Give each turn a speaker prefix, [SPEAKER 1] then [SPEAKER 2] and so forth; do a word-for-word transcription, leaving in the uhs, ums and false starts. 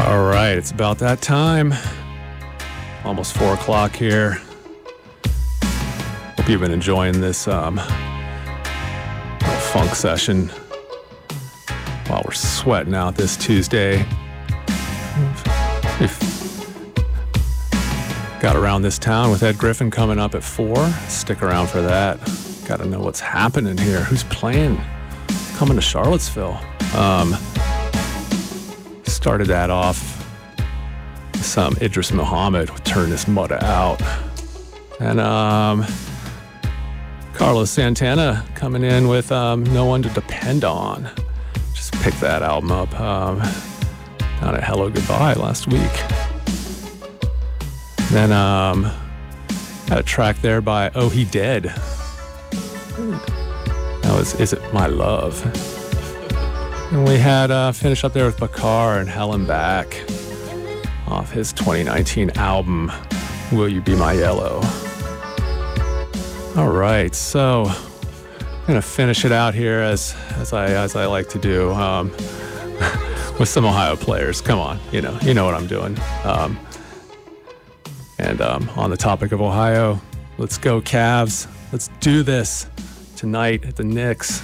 [SPEAKER 1] All right, it's about that time. Almost four o'clock here. Hope you've been enjoying this um, funk session while we're sweating out this Tuesday. We've got Around This Town with Ed Griffin coming up at four. Stick around for that. Got to know what's happening here. Who's playing? Coming to Charlottesville. Um, started that off with some Idris Muhammad with Turn This Mudda Out. And um, Carlos Santana coming in with um, No One to Depend On. Just picked that album up um, down at Hello Goodbye last week. Then um, had a track there by Oh He Dead. That was Is It My Love? And we had uh, finish up there with Bakar and Helen Back off his twenty nineteen album, Will You Be My Yellow? All right, so I'm gonna finish it out here as as I as I like to do um, with some Ohio players. Come on, you know you know what I'm doing. Um, and um, on the topic of Ohio, let's go Cavs. Let's do this tonight at the Knicks.